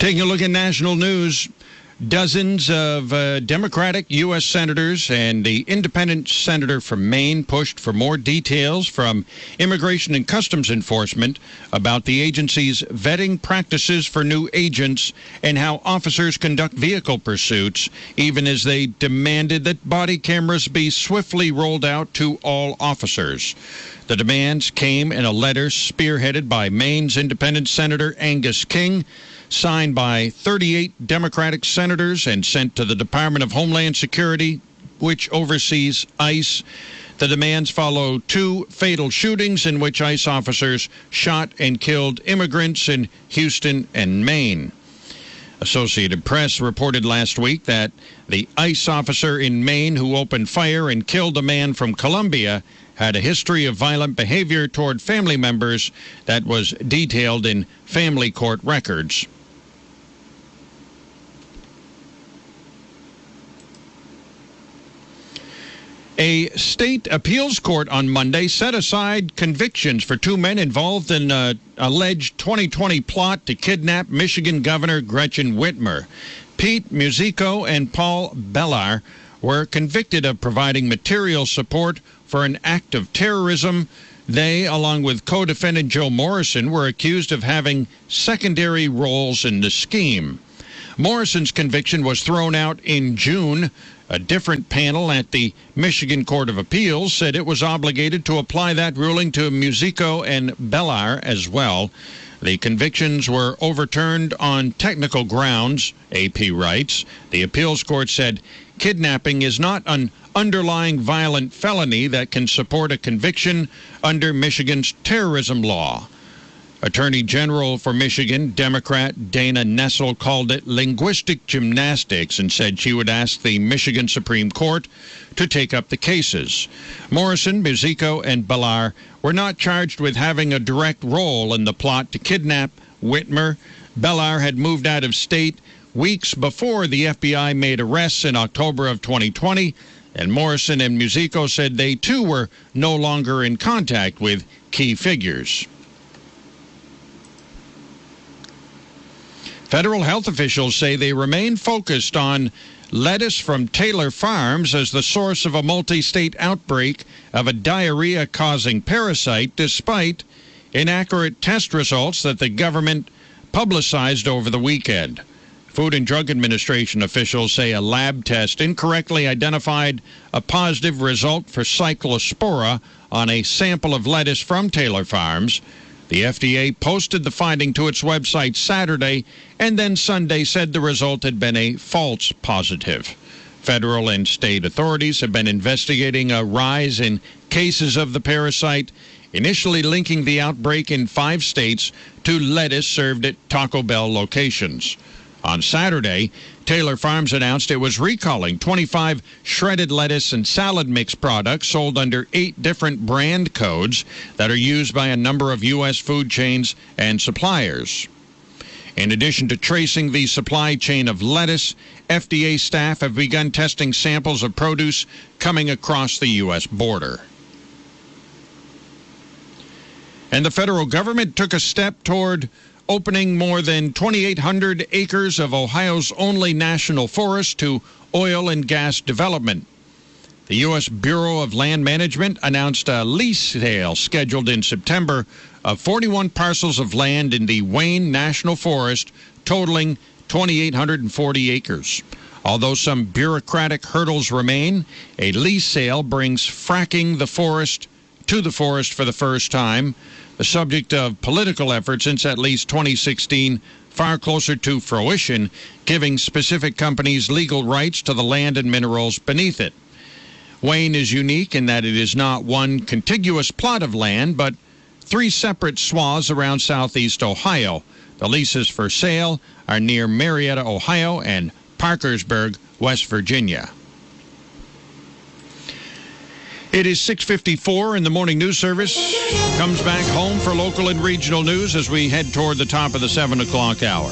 Taking a look at national news, dozens of Democratic U.S. senators and the independent senator from Maine pushed for more details from Immigration and Customs Enforcement about the agency's vetting practices for new agents and how officers conduct vehicle pursuits, even as they demanded that body cameras be swiftly rolled out to all officers. The demands came in a letter spearheaded by Maine's independent Senator Angus King, signed by 38 Democratic senators and sent to the Department of Homeland Security, which oversees ICE. The demands follow two fatal shootings in which ICE officers shot and killed immigrants in Houston and Maine. Associated Press reported last week that the ICE officer in Maine who opened fire and killed a man from Colombia had a history of violent behavior toward family members that was detailed in family court records. A state appeals court on Monday set aside convictions for two men involved in an alleged 2020 plot to kidnap Michigan Governor Gretchen Whitmer. Pete Musico and Paul Bellar were convicted of providing material support for an act of terrorism. They, along with co-defendant Joe Morrison, were accused of having secondary roles in the scheme. Morrison's conviction was thrown out in June. A different panel at the Michigan Court of Appeals said it was obligated to apply that ruling to Musico and Bellar as well. The convictions were overturned on technical grounds, AP writes. The appeals court said kidnapping is not an underlying violent felony that can support a conviction under Michigan's terrorism law. Attorney General for Michigan, Democrat Dana Nessel, called it linguistic gymnastics and said she would ask the Michigan Supreme Court to take up the cases. Morrison, Musico, and Bellar were not charged with having a direct role in the plot to kidnap Whitmer. Bellar had moved out of state weeks before the FBI made arrests in October of 2020, and Morrison and Musico said they too were no longer in contact with key figures. Federal health officials say they remain focused on lettuce from Taylor Farms as the source of a multi-state outbreak of a diarrhea-causing parasite, despite inaccurate test results that the government publicized over the weekend. Food and Drug Administration officials say a lab test incorrectly identified a positive result for cyclospora on a sample of lettuce from Taylor Farms. The FDA posted the finding to its website Saturday and then Sunday said the result had been a false positive. Federal and state authorities have been investigating a rise in cases of the parasite, initially linking the outbreak in 5 states to lettuce served at Taco Bell locations. On Saturday, Taylor Farms announced it was recalling 25 shredded lettuce and salad mix products sold under 8 different brand codes that are used by a number of U.S. food chains and suppliers. In addition to tracing the supply chain of lettuce, FDA staff have begun testing samples of produce coming across the U.S. border. And the federal government took a step toward opening more than 2,800 acres of Ohio's only national forest to oil and gas development. The U.S. Bureau of Land Management announced a lease sale scheduled in September of 41 parcels of land in the Wayne National Forest, totaling 2,840 acres. Although some bureaucratic hurdles remain, a lease sale brings fracking to the forest for the first time, the subject of political effort since at least 2016, far closer to fruition, giving specific companies legal rights to the land and minerals beneath it. Wayne is unique in that it is not one contiguous plot of land, but 3 separate swaths around southeast Ohio. The leases for sale are near Marietta, Ohio, and Parkersburg, West Virginia. It is 6:54 in the morning news service. Comes back home for local and regional news as we head toward the top of the 7 o'clock hour.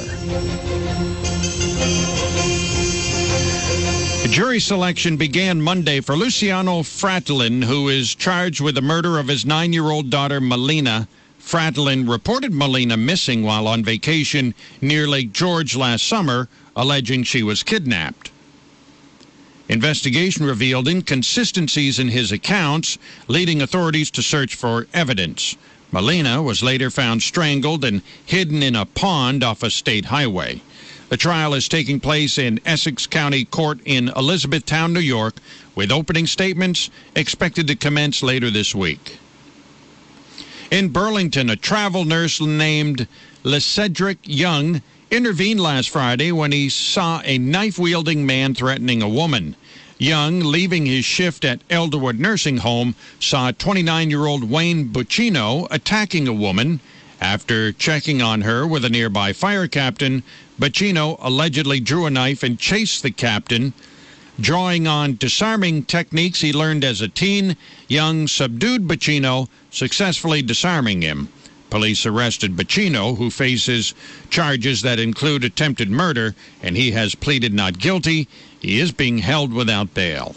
A jury selection began Monday for Luciano Frattallin, who is charged with the murder of his 9-year-old daughter, Melina. Fradlin reported Molina missing while on vacation near Lake George last summer, alleging she was kidnapped. Investigation revealed inconsistencies in his accounts, leading authorities to search for evidence. Molina was later found strangled and hidden in a pond off a state highway. The trial is taking place in Essex County Court in Elizabethtown, New York, with opening statements expected to commence later this week. In Burlington, a travel nurse named LeCedric Young intervened last Friday when he saw a knife-wielding man threatening a woman. Young, leaving his shift at Elderwood Nursing Home, saw 29-year-old Wayne Buccino attacking a woman. After checking on her with a nearby fire captain, Buccino allegedly drew a knife and chased the captain. Drawing on disarming techniques he learned as a teen, Young subdued Buccino, successfully disarming him. Police arrested Buccino, who faces charges that include attempted murder, and he has pleaded not guilty. He is being held without bail.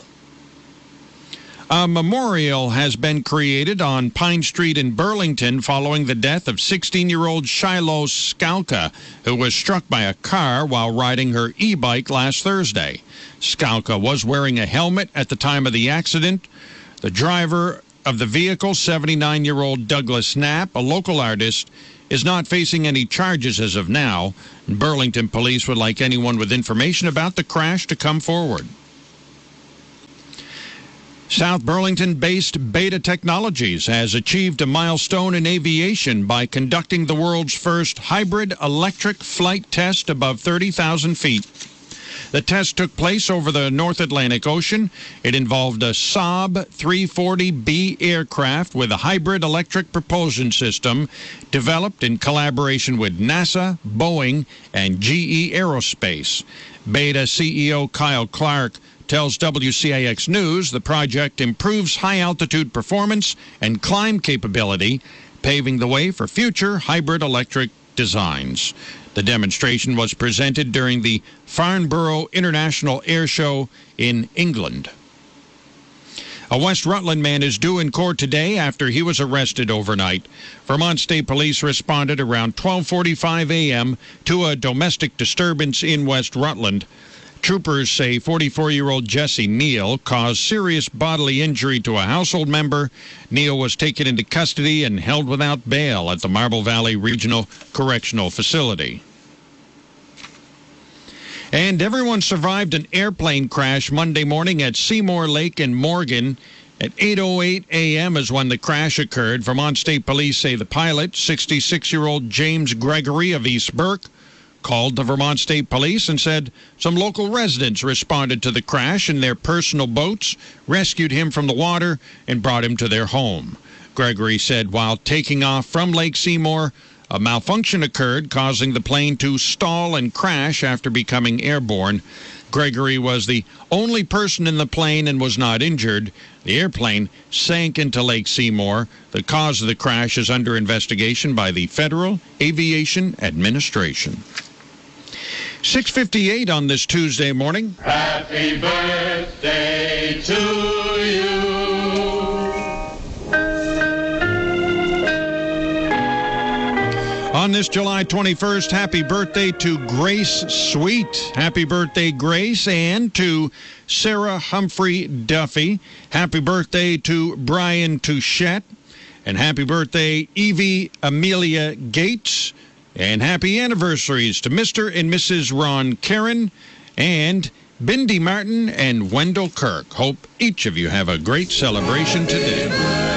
A memorial has been created on Pine Street in Burlington following the death of 16-year-old Shiloh Skalka, who was struck by a car while riding her e-bike last Thursday. Skalka was wearing a helmet at the time of the accident. The driver of the vehicle, 79-year-old Douglas Knapp, a local artist, is not facing any charges as of now. Burlington police would like anyone with information about the crash to come forward. South Burlington-based Beta Technologies has achieved a milestone in aviation by conducting the world's first hybrid electric flight test above 30,000 feet. The test took place over the North Atlantic Ocean. It involved a Saab 340B aircraft with a hybrid electric propulsion system developed in collaboration with NASA, Boeing, and GE Aerospace. Beta CEO Kyle Clark tells WCIX News the project improves high-altitude performance and climb capability, paving the way for future hybrid electric designs. The demonstration was presented during the Farnborough International Air Show in England. A West Rutland man is due in court today after he was arrested overnight. Vermont State Police responded around 12:45 a.m. to a domestic disturbance in West Rutland. Troopers say 44-year-old Jesse Neal caused serious bodily injury to a household member. Neal was taken into custody and held without bail at the Marble Valley Regional Correctional Facility. And everyone survived an airplane crash Monday morning at Seymour Lake in Morgan. At 8:08 a.m. is when the crash occurred. Vermont State Police say the pilot, 66-year-old James Gregory of East Burke, called the Vermont State Police and said some local residents responded to the crash in their personal boats, rescued him from the water, and brought him to their home. Gregory said while taking off from Lake Seymour, a malfunction occurred, causing the plane to stall and crash after becoming airborne. Gregory was the only person in the plane and was not injured. The airplane sank into Lake Seymour. The cause of the crash is under investigation by the Federal Aviation Administration. 6:58 on this Tuesday morning. Happy birthday to you. On this July 21st, happy birthday to Grace Sweet. Happy birthday, Grace, and to Sarah Humphrey Duffy. Happy birthday to Brian Touchette. And happy birthday, Evie Amelia Gates. And happy anniversaries to Mr. and Mrs. Ron Karen and Bindi Martin and Wendell Kirk. Hope each of you have a great celebration today.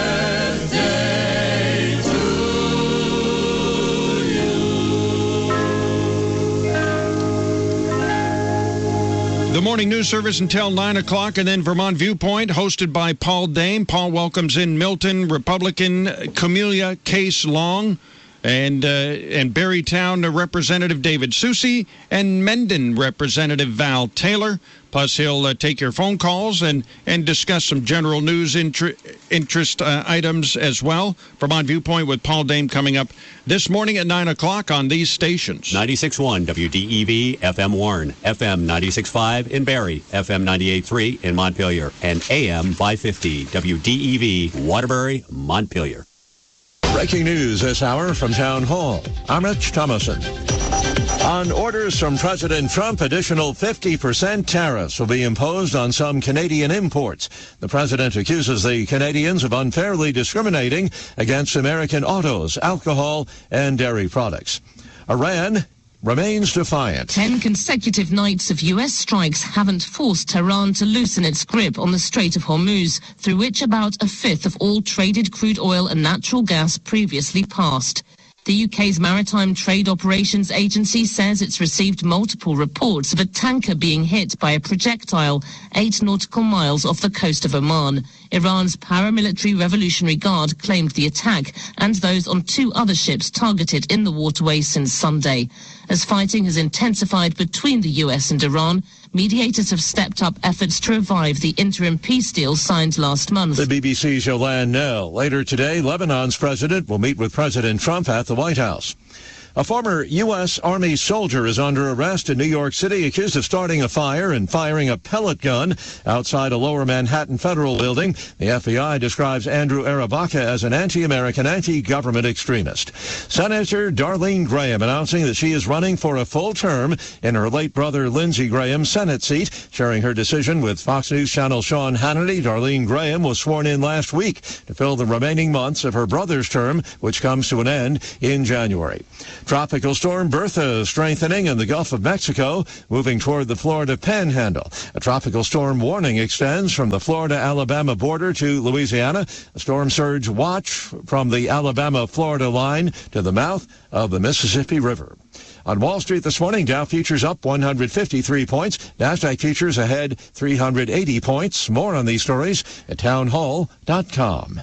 The morning news service until 9 o'clock, and then Vermont Viewpoint, hosted by Paul Dame. Paul welcomes in Milton Republican Camelia Case Long, and Barrytown Representative David Soucy, and Mendon Representative Val Taylor. Plus, he'll take your phone calls and discuss some general news interest items as well. Vermont Viewpoint with Paul Dame coming up this morning at 9 o'clock on these stations. 96.1 WDEV, FM Warren, FM 96.5 in Barrie, FM 98.3 in Montpelier, and AM 550 WDEV, Waterbury, Montpelier. Breaking news this hour from Town Hall. I'm Rich Thomason. On orders from President Trump, additional 50% tariffs will be imposed on some Canadian imports. The president accuses the Canadians of unfairly discriminating against American autos, alcohol, and dairy products. Iran remains defiant. 10 consecutive nights of U.S. strikes haven't forced Tehran to loosen its grip on the Strait of Hormuz, through which about a fifth of all traded crude oil and natural gas previously passed. The UK's Maritime Trade Operations Agency says it's received multiple reports of a tanker being hit by a projectile 8 nautical miles off the coast of Oman. Iran's paramilitary Revolutionary Guard claimed the attack and those on 2 other ships targeted in the waterway since Sunday. As fighting has intensified between the US and Iran, mediators have stepped up efforts to revive the interim peace deal signed last month. The BBC's Yolande Knell. Later today, Lebanon's president will meet with President Trump at the White House. A former U.S. Army soldier is under arrest in New York City, accused of starting a fire and firing a pellet gun outside a lower Manhattan federal building. The FBI describes Andrew Arabaka as an anti-American, anti-government extremist. Senator Darlene Graham announcing that she is running for a full term in her late brother Lindsey Graham's Senate seat. Sharing her decision with Fox News Channel Sean Hannity, Darlene Graham was sworn in last week to fill the remaining months of her brother's term, which comes to an end in January. Tropical storm Bertha strengthening in the Gulf of Mexico, moving toward the Florida Panhandle. A tropical storm warning extends from the Florida-Alabama border to Louisiana. A storm surge watch from the Alabama-Florida line to the mouth of the Mississippi River. On Wall Street this morning, Dow futures up 153 points. NASDAQ futures ahead 380 points. More on these stories at townhall.com.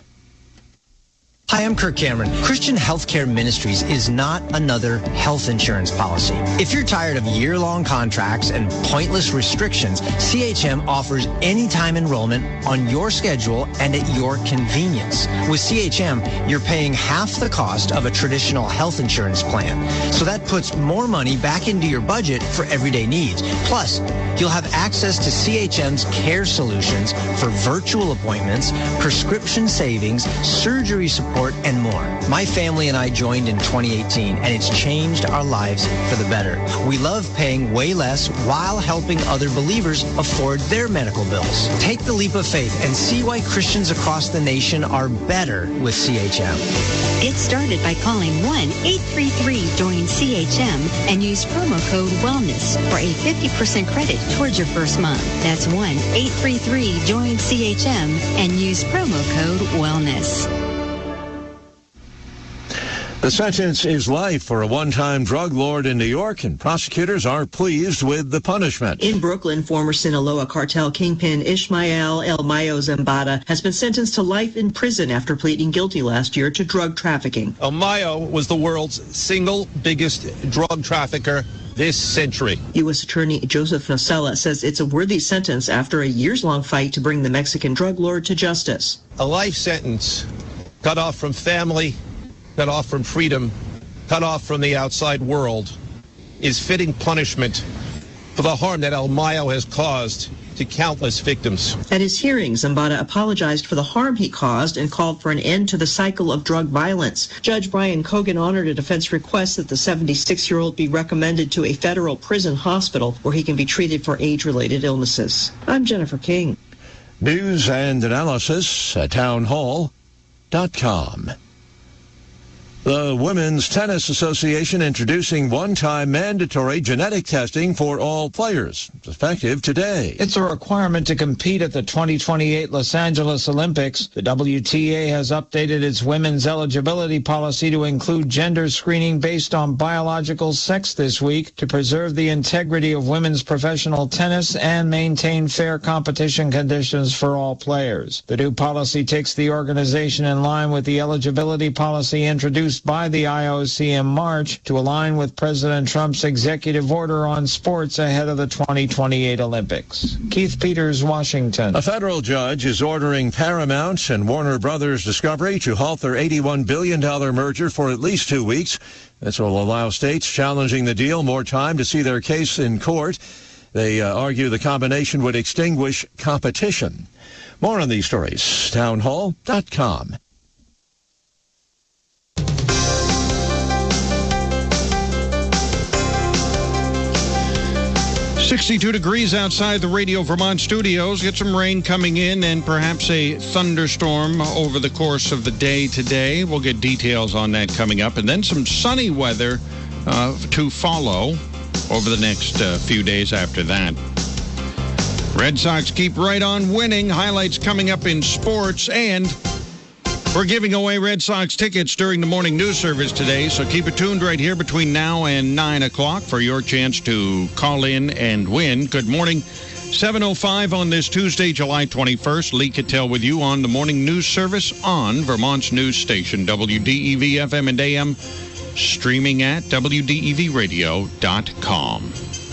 Hi, I'm Kirk Cameron. Christian Healthcare Ministries is not another health insurance policy. If you're tired of year-long contracts and pointless restrictions, CHM offers anytime enrollment on your schedule and at your convenience. With CHM, you're paying half the cost of a traditional health insurance plan. So that puts more money back into your budget for everyday needs. Plus, you'll have access to CHM's care solutions for virtual appointments, prescription savings, surgery support, and more. My family and I joined in 2018, and it's changed our lives for the better. We love paying way less while helping other believers afford their medical bills. Take the leap of faith and see why Christians across the nation are better with CHM. Get started by calling 1-833-JOIN-CHM and use promo code WELLNESS for a 50% credit towards your first month. That's 1-833-JOIN-CHM and use promo code WELLNESS. The sentence is life for a one-time drug lord in New York, and prosecutors are pleased with the punishment. In Brooklyn, former Sinaloa cartel kingpin Ismael El Mayo Zambada has been sentenced to life in prison after pleading guilty last year to drug trafficking. El Mayo was the world's single biggest drug trafficker this century. U.S. Attorney Joseph Nocella says it's a worthy sentence after a years-long fight to bring the Mexican drug lord to justice. A life sentence cut off from family, cut off from freedom, cut off from the outside world, is fitting punishment for the harm that El Mayo has caused to countless victims. At his hearing, Zambada apologized for the harm he caused and called for an end to the cycle of drug violence. Judge Brian Cogan honored a defense request that the 76-year-old be recommended to a federal prison hospital where he can be treated for age-related illnesses. I'm Jennifer King. News and analysis at townhall.com. The Women's Tennis Association introducing one-time mandatory genetic testing for all players. It's effective today. It's a requirement to compete at the 2028 Los Angeles Olympics. The WTA has updated its women's eligibility policy to include gender screening based on biological sex this week to preserve the integrity of women's professional tennis and maintain fair competition conditions for all players. The new policy takes the organization in line with the eligibility policy introduced by the IOC in March to align with President Trump's executive order on sports ahead of the 2028 Olympics. Keith Peters, Washington. A federal judge is ordering Paramount and Warner Brothers Discovery to halt their $81 billion merger for at least 2 weeks. This will allow states challenging the deal more time to see their case in court. They argue the combination would extinguish competition. More on these stories, townhall.com. 62 degrees outside the Radio Vermont studios. Get some rain coming in and perhaps a thunderstorm over the course of the day today. We'll get details on that coming up. And then some sunny weather to follow over the next few days after that. Red Sox keep right on winning. Highlights coming up in sports, and we're giving away Red Sox tickets during the morning news service today, so keep it tuned right here between now and 9 o'clock for your chance to call in and win. Good morning. 7:05 on this Tuesday, July 21st. Lee Cattell with you on the morning news service on Vermont's news station, WDEV FM and AM, streaming at WDEVradio.com.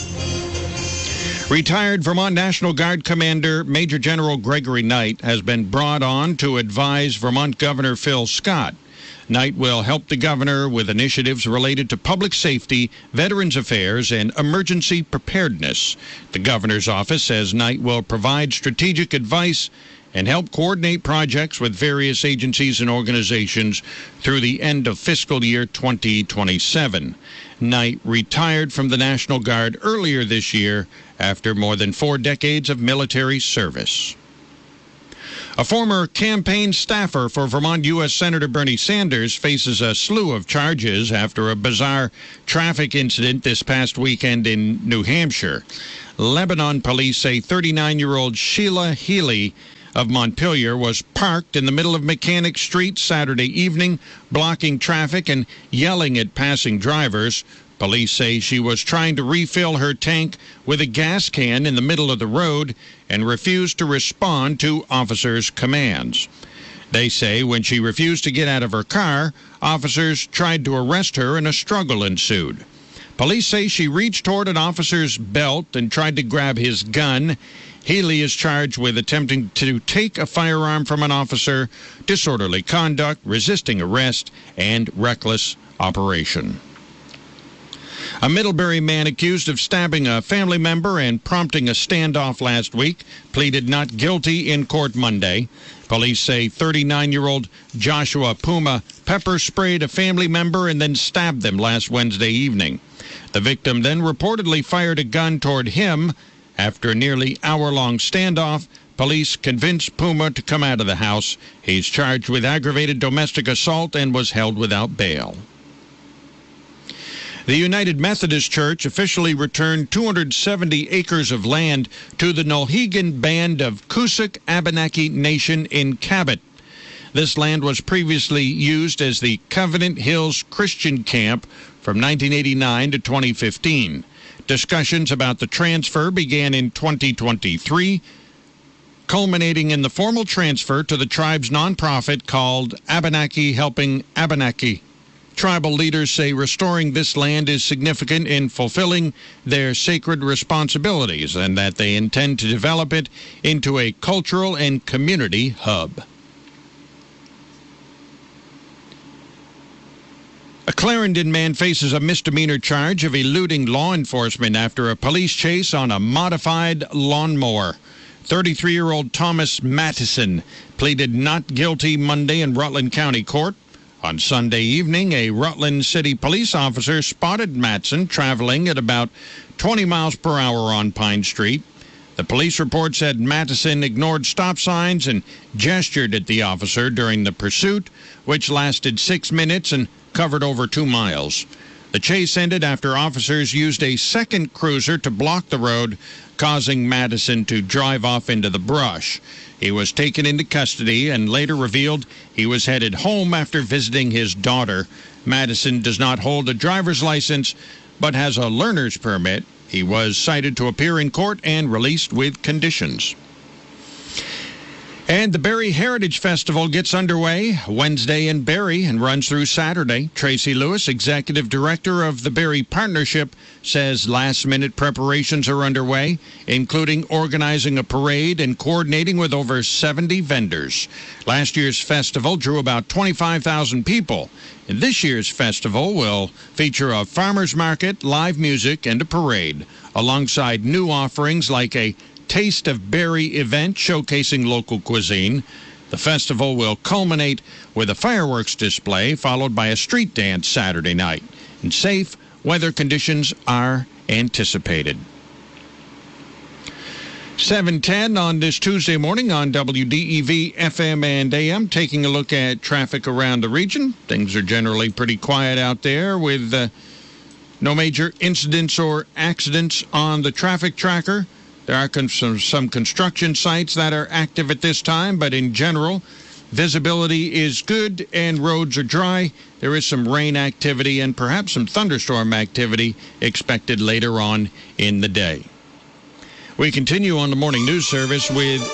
Retired Vermont National Guard Commander Major General Gregory Knight has been brought on to advise Vermont Governor Phil Scott. Knight will help the governor with initiatives related to public safety, veterans affairs, and emergency preparedness. The governor's office says Knight will provide strategic advice and help coordinate projects with various agencies and organizations through the end of fiscal year 2027. Knight retired from the National Guard earlier this year after more than 4 decades of military service. A former campaign staffer for Vermont U.S. Senator Bernie Sanders faces a slew of charges after a bizarre traffic incident this past weekend in New Hampshire. Lebanon police say 39-year-old Sheila Healy of Montpelier was parked in the middle of Mechanic Street Saturday evening, blocking traffic and yelling at passing drivers. Police say she was trying to refill her tank with a gas can in the middle of the road and refused to respond to officers' commands. They say when she refused to get out of her car, officers tried to arrest her and a struggle ensued. Police say she reached toward an officer's belt and tried to grab his gun. Healy is charged with attempting to take a firearm from an officer, disorderly conduct, resisting arrest, and reckless operation. A Middlebury man accused of stabbing a family member and prompting a standoff last week pleaded not guilty in court Monday. Police say 39-year-old Joshua Puma pepper-sprayed a family member and then stabbed them last Wednesday evening. The victim then reportedly fired a gun toward him. After a nearly hour-long standoff, police convinced Puma to come out of the house. He's charged with aggravated domestic assault and was held without bail. The United Methodist Church officially returned 270 acres of land to the Nulhegan Band of Coosac Abenaki Nation in Cabot. This land was previously used as the Covenant Hills Christian Camp from 1989 to 2015. Discussions about the transfer began in 2023, culminating in the formal transfer to the tribe's nonprofit called Abenaki Helping Abenaki. Tribal leaders say restoring this land is significant in fulfilling their sacred responsibilities and that they intend to develop it into a cultural and community hub. A Clarendon man faces a misdemeanor charge of eluding law enforcement after a police chase on a modified lawnmower. 33-year-old Thomas Mattison pleaded not guilty Monday in Rutland County Court. On Sunday evening, a Rutland City police officer spotted Mattson traveling at about 20 miles per hour on Pine Street. The police report said Mattison ignored stop signs and gestured at the officer during the pursuit, which lasted 6 minutes and covered over 2 miles. The chase ended after officers used a second cruiser to block the road, causing Mattison to drive off into the brush. He was taken into custody and later revealed he was headed home after visiting his daughter. Mattison does not hold a driver's license, but has a learner's permit. He was cited to appear in court and released with conditions. And the Barrie Heritage Festival gets underway Wednesday in Barrie and runs through Saturday. Tracy Lewis, executive director of the Barrie Partnership, says last-minute preparations are underway, including organizing a parade and coordinating with over 70 vendors. Last year's festival drew about 25,000 people. And this year's festival will feature a farmer's market, live music, and a parade, alongside new offerings like a Taste of Barrie event showcasing local cuisine. The festival will culminate with a fireworks display followed by a street dance Saturday night. And safe weather conditions are anticipated. 7:10 on this Tuesday morning on WDEV FM and AM, taking a look at traffic around the region. Things are generally pretty quiet out there with no major incidents or accidents on the traffic tracker. There are some construction sites that are active at this time, but in general, visibility is good and roads are dry. There is some rain activity and perhaps some thunderstorm activity expected later on in the day. We continue on the morning news service with